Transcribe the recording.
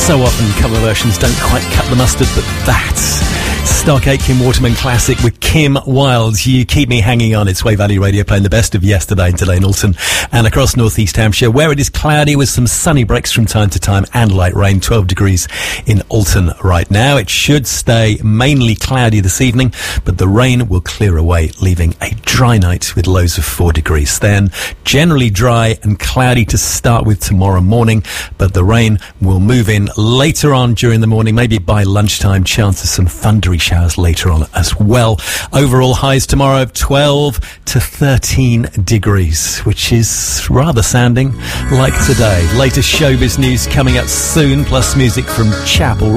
So often cover versions don't quite cut the mustard, but that's Stock Aitken Waterman classic with Kim Wilde. You keep me hanging on. It's Way Valley Radio playing the best of yesterday and today in Alton and across North East Hampshire, where it is cloudy with some sunny breaks from time to time and light rain. 12 degrees in Alton right now. It should stay mainly cloudy this evening, but the rain will clear away, leaving a dry night with lows of 4 degrees. Then generally dry and cloudy to start with tomorrow morning, but the rain will move in later on during the morning, maybe by lunchtime. Chance of some thundery showers later on as well. Overall highs tomorrow of 12 to 13 degrees, which is rather sounding like today. Latest showbiz news coming up soon, plus music from Chapel